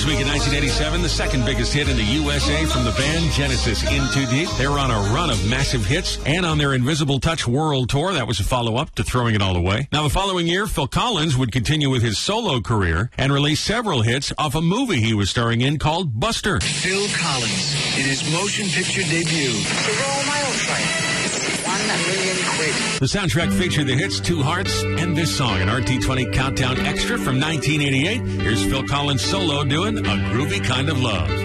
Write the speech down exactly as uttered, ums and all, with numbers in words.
This week in nineteen eighty-seven, the second biggest hit in the U S A from the band Genesis, In Too Deep. They were on a run of massive hits, and on their Invisible Touch World Tour, that was a follow-up to Throwing It All Away. Now, the following year, Phil Collins would continue with his solo career and release several hits off a movie he was starring in called Buster. Phil Collins in his motion picture debut. To roll my own train. One million quid. The soundtrack featured the hits Two Hearts and this song, an R T twenty Countdown Extra from nineteen eighty-eight. Here's Phil Collins solo doing A Groovy Kind of Love.